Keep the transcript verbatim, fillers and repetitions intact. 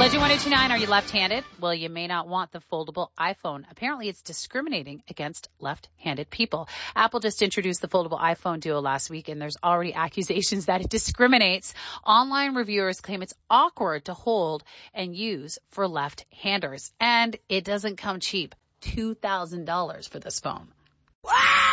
Legend one oh two nine, are you left-handed? Well, you may not want the foldable iPhone. Apparently, it's discriminating against left-handed people. Apple just introduced the foldable iPhone Duo last week, and there's already accusations that it discriminates. Online reviewers claim it's awkward to hold and use for left-handers, and it doesn't come cheap. two thousand dollars for this phone. Wow!